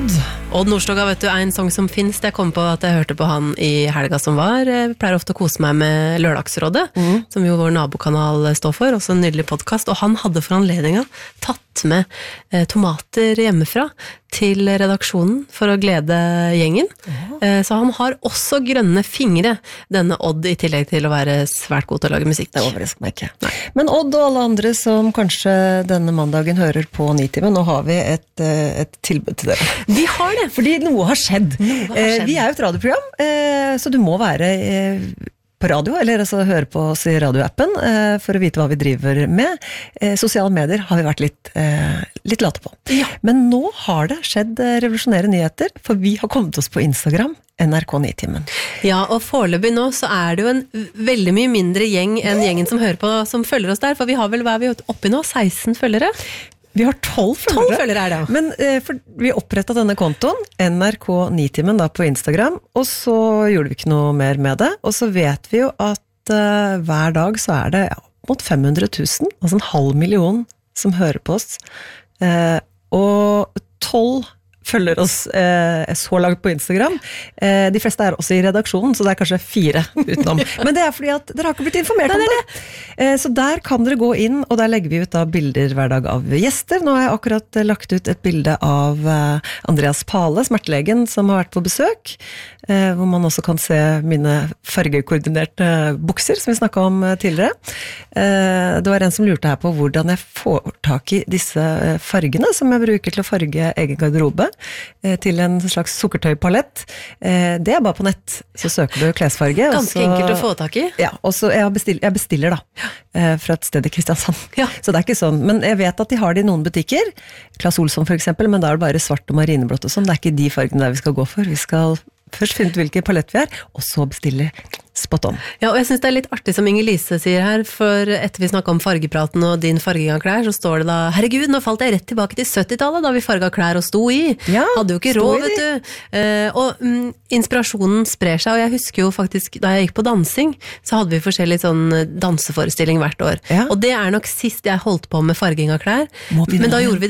Odd Nordstoga, vet du, en sang som finnes. Jeg kom på at jeg hørte på han i helga som var. Jeg pleier ofte å kose meg med Lørdagsrådet, som jo vår nabokanal står for, også en nydelig podcast. Og han hadde for anledningen tatt med tomater hjemmefra til redaksjonen for å glede gjengen. Så han har også grønne fingre, denne Odd, i tillegg til å være svært god til å lage musikk. Det overrasker meg ikke. Nei. Men Odd og alle andre som kanskje denne mandagen hører på Nitimen, nå har vi et tilbud til dere. Vi har det! Fordi noe har skjedd. Vi er jo et radioprogram, så du må være på radio, eller altså høre på oss i radioappen for å vite hva vi driver med. Sosiale medier har vi vært litt late på. Ja. Men nå har det skjedd revolusjonære nyheter, for vi har kommet oss på Instagram, NRK Nitimen. Ja, og foreløpig nå så er det jo en veldig mye mindre gjeng enn gjengen som hører på, som følger oss der, for vi har vel, hva er vi oppe i nå? 16 følgere? Vi har 12 følgere. 12 følgere er det, ja. Men vi opprettet denne kontoen, NRK Nitimen da på Instagram, og så gjorde vi ikke noe mer med det. Og så vet vi jo at hver dag så er det mot 500 000, altså 500 000 som hører på oss. Og 12 følger oss så langt på Instagram. De fleste er også i redaksjonen, så det er kanskje 4 utenom. Men det er fordi at dere har ikke blitt informert om det. Så der kan dere gå inn, og der legger vi ut da bilder hver dag av gjester. Nå har jeg akkurat lagt ut et bilde av Andreas Pale, smertelegen, som har vært på besøk, hvor man også kan se mine fargekoordinerte bukser, som vi snakket om tidligere. Det var en som lurte her på hvordan jeg får tak i disse fargene, som jeg bruker til å farge egen garderobe, til en slags sukkertøypalett. Det er bare på nett, så søker du klesfarge. Ganske enkelt å få tak i. Ja, og så jeg bestiller da, fra et sted i Kristiansand. Ja. Så det er ikke sånn, men jeg vet at de har det i noen butikker, Claes Olsson for eksempel, men da er det bare svart og marineblått og sånn, det er ikke de fargene der vi skal gå for. Vi skal først finne ut hvilken palett vi er, og så bestille spot on. Ja, og jeg synes det er litt artig som Inger-Lise sier her, for etter vi snakket om fargepraten og din farging av klær, så står det da, herregud, nå falt jeg rett tilbake til 70-tallet, da vi farget klær og sto i. Ja, hadde jo ikke råd, vet du. Og inspirasjonen sprer seg, og jeg husker jo faktisk, da jeg gikk på dansing, så hadde vi forskjellig sånn danseforestilling hvert år. Ja. Og det er nok sist jeg holdt på med farging av klær, men da gjorde vi